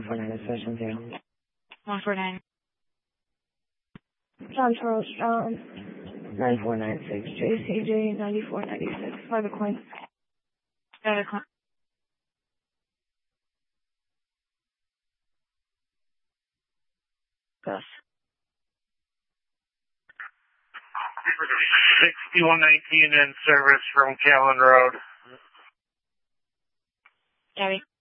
149 session 0. 149. John Charles John. 9496. JCJ 9496. Private coin. Private coin. Gus. 6119 in service from Callan Road. Gabby.